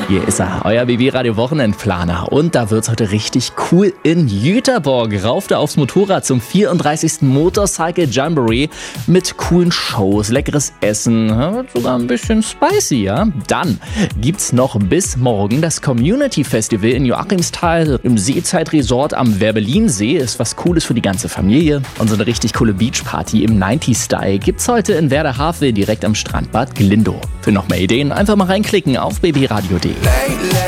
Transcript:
Hier ist er, euer BB-Radio-Wochenendplaner. Und da wird's heute richtig cool in Jüterborg. Rauf da aufs Motorrad zum 34. Motorcycle Jamboree mit coolen Shows, leckeres Essen, sogar ein bisschen spicy, ja. Dann gibt's noch bis morgen das Community Festival in Joachimsthal im Seezeitresort am Werbellinsee. Ist was Cooles für die ganze Familie. Und so eine richtig coole Beachparty im 90s-Style gibt's heute in Werder-Havel direkt am Strandbad Glindow. Für noch mehr Ideen einfach mal reinklicken auf bbradio.de.